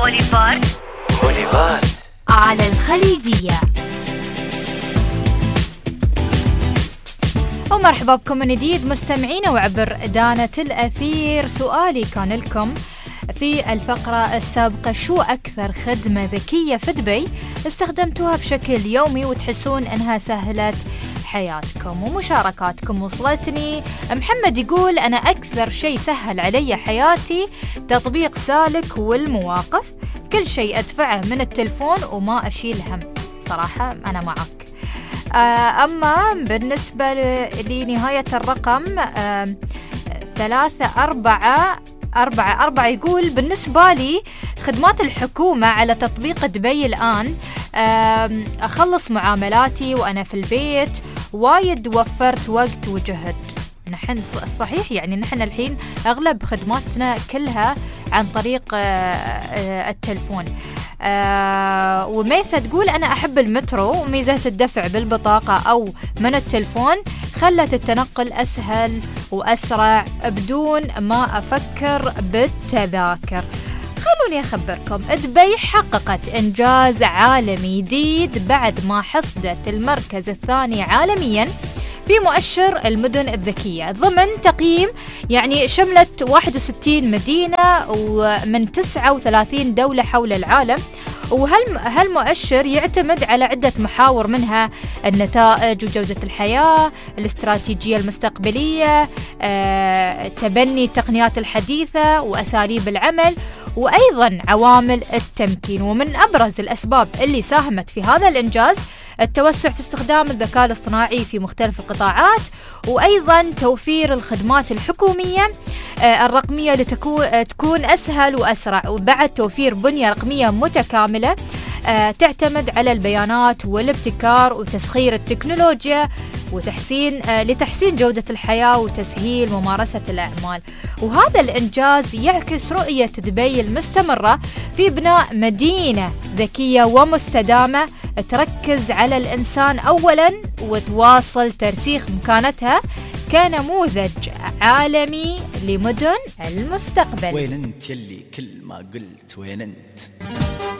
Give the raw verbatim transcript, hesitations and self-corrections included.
بوليفارد بوليفارد على الخليجية. ومرحبا بكم من جديد مستمعين وعبر دانة الأثير. سؤالي كان لكم في الفقرة السابقة: شو أكثر خدمة ذكية في دبي استخدمتوها بشكل يومي وتحسون أنها سهلت حياتكم؟ ومشاركاتكم وصلتني. محمد يقول: أنا أكثر شيء سهل علي حياتي تطبيق سالك والمواقف، كل شيء أدفعه من التلفون وما أشيل هم. صراحة أنا معك. أما بالنسبة لنهاية الرقم ثلاثة أربعة أربعة أربعة يقول: بالنسبة لي خدمات الحكومة على تطبيق دبي الآن أخلص معاملاتي وأنا في البيت، وايد وفرت وقت وجهد. نحن الصحيح يعني نحن الحين أغلب خدماتنا كلها عن طريق التلفون. آه وميثا تقول: أنا أحب المترو وميزة الدفع بالبطاقة أو من التلفون خلت التنقل أسهل وأسرع بدون ما أفكر بالتذاكر. خلوني أخبركم، دبي حققت إنجاز عالمي جديد بعد ما حصدت المركز الثاني عالمياً في مؤشر المدن الذكية ضمن تقييم يعني شملت واحد وستين مدينة ومن تسعة وثلاثين دولة حول العالم. وهالمؤشر يعتمد على عدة محاور، منها النتائج وجودة الحياة، الاستراتيجية المستقبلية، آه، تبني التقنيات الحديثة وأساليب العمل، وأيضا عوامل التمكين. ومن أبرز الأسباب اللي ساهمت في هذا الإنجاز التوسع في استخدام الذكاء الاصطناعي في مختلف القطاعات، وأيضا توفير الخدمات الحكومية آه الرقمية لتكون أسهل وأسرع، وبعد توفير بنية رقمية متكاملة آه تعتمد على البيانات والابتكار وتسخير التكنولوجيا وتحسين آه لتحسين جودة الحياة وتسهيل ممارسة الأعمال. وهذا الإنجاز يعكس رؤية دبي المستمرة في بناء مدينة ذكية ومستدامة تركز على الإنسان أولاً وتواصل ترسيخ مكانتها كنموذج عالمي لمدن المستقبل. وين انت يلي كل ما قلت وين انت؟